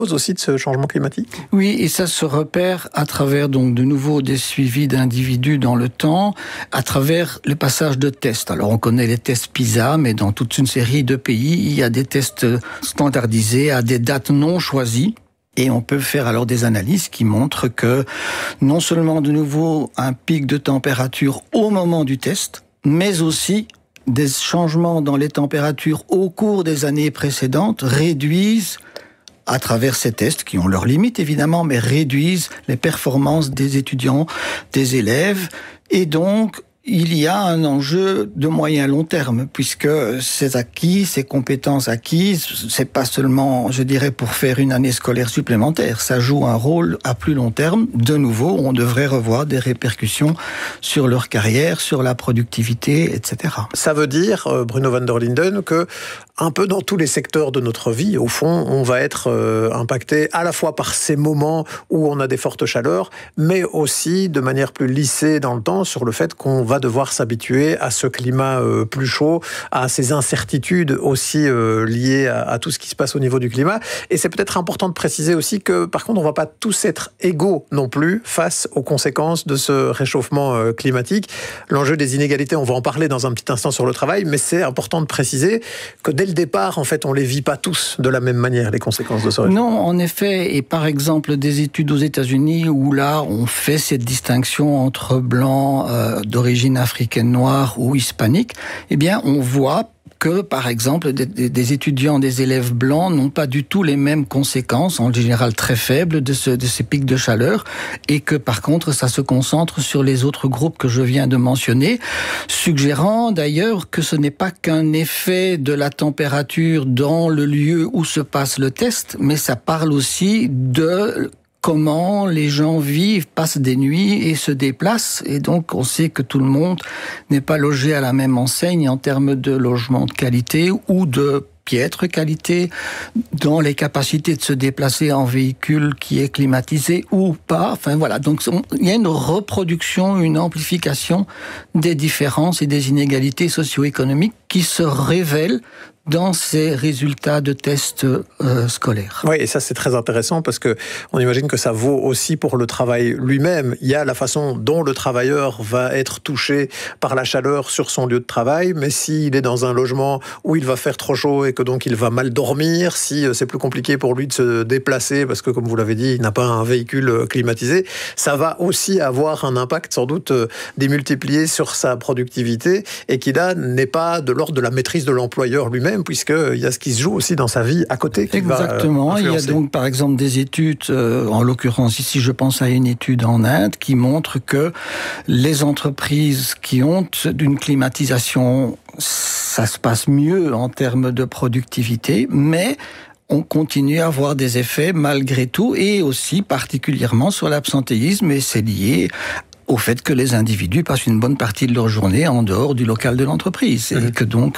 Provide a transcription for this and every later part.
aussi de ce changement climatique? Oui, et ça se repère à travers donc de nouveau des suivis d'individus dans le temps, à travers le passage de tests. Alors on connaît les tests PISA, mais dans toute une série de pays, il y a des tests standardisés à des dates non choisies. Et on peut faire alors des analyses qui montrent que non seulement de nouveau un pic de température au moment du test, mais aussi des changements dans les températures au cours des années précédentes réduisent, à travers ces tests, qui ont leurs limites évidemment, mais réduisent les performances des étudiants, des élèves. Et donc, il y a un enjeu de moyen long terme, puisque ces acquis, ces compétences acquises, c'est pas seulement, je dirais, pour faire une année scolaire supplémentaire. Ça joue un rôle à plus long terme. De nouveau, on devrait revoir des répercussions sur leur carrière, sur la productivité, etc. Ça veut dire, Bruno van der Linden, que un peu dans tous les secteurs de notre vie, au fond, on va être impacté à la fois par ces moments où on a des fortes chaleurs, mais aussi de manière plus lissée dans le temps sur le fait qu'on va devoir s'habituer à ce climat plus chaud, à ces incertitudes aussi liées à tout ce qui se passe au niveau du climat. Et c'est peut-être important de préciser aussi que, par contre, on ne va pas tous être égaux non plus face aux conséquences de ce réchauffement climatique. L'enjeu des inégalités, on va en parler dans un petit instant sur le travail, mais c'est important de préciser que dès le départ, en fait, on les vit pas tous de la même manière, les conséquences de ce réchauffement. Non, en effet, et par exemple, des études aux États-Unis où là, on fait cette distinction entre blancs d'origine africaine noire ou hispanique, eh bien, on voit que, par exemple, des étudiants, des élèves blancs n'ont pas du tout les mêmes conséquences, en général très faibles, de ces pics de chaleur, et que, par contre, ça se concentre sur les autres groupes que je viens de mentionner, suggérant d'ailleurs que ce n'est pas qu'un effet de la température dans le lieu où se passe le test, mais ça parle aussi de comment les gens vivent, passent des nuits et se déplacent. Et donc, on sait que tout le monde n'est pas logé à la même enseigne en termes de logement de qualité ou de piètre qualité, dans les capacités de se déplacer en véhicule qui est climatisé ou pas. Enfin voilà, donc il y a une reproduction, une amplification des différences et des inégalités socio-économiques qui se révèlent dans ces résultats de tests scolaires. Oui, et ça c'est très intéressant parce que on imagine que ça vaut aussi pour le travail lui-même. Il y a la façon dont le travailleur va être touché par la chaleur sur son lieu de travail, mais s'il est dans un logement où il va faire trop chaud et que donc il va mal dormir, si c'est plus compliqué pour lui de se déplacer parce que, comme vous l'avez dit, il n'a pas un véhicule climatisé, ça va aussi avoir un impact sans doute démultiplié sur sa productivité et qui là n'est pas de l'ordre de la maîtrise de l'employeur lui-même, puisqu'il y a ce qui se joue aussi dans sa vie à côté. Exactement. Il y a donc par exemple des études, en l'occurrence ici je pense à une étude en Inde, qui montre que les entreprises qui ont une climatisation, ça se passe mieux en termes de productivité, mais on continue à avoir des effets malgré tout, et aussi particulièrement sur l'absentéisme, et c'est lié au fait que les individus passent une bonne partie de leur journée en dehors du local de l'entreprise. Et que donc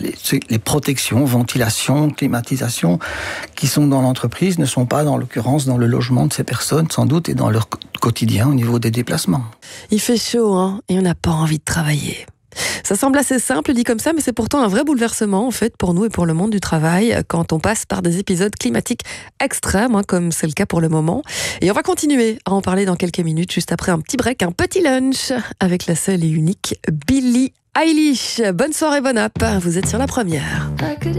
les protections, ventilation, climatisation qui sont dans l'entreprise ne sont pas, dans l'occurrence, dans le logement de ces personnes, sans doute, et dans leur quotidien au niveau des déplacements. Il fait chaud, hein, et on n'a pas envie de travailler. Ça semble assez simple dit comme ça, mais c'est pourtant un vrai bouleversement en fait pour nous et pour le monde du travail quand on passe par des épisodes climatiques extrêmes, hein, comme c'est le cas pour le moment. Et on va continuer à en parler dans quelques minutes, juste après un petit break, un petit lunch avec la seule et unique Billie Eilish. Bonne soirée, bonne app. Vous êtes sur la première.